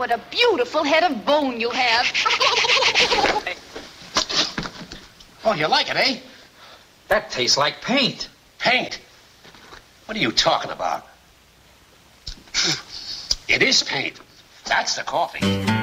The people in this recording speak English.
what a beautiful head of bone you have. Oh, you like it, eh? That tastes like paint. Paint? What are you talking about? It is paint. That's the coffee.